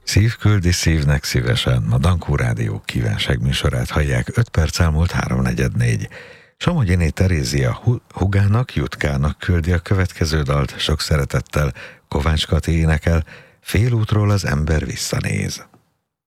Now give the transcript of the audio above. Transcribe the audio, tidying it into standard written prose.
Szív küldi szívnek szívesen, a Dankó Rádió kívánságműsorát hallják, 5 perc elmúlt 3:44. Somogyiné Terézia hugának, Jutkának küldi a következő dalt, sok szeretettel Kovács Kati énekel, Félútról az ember visszanéz.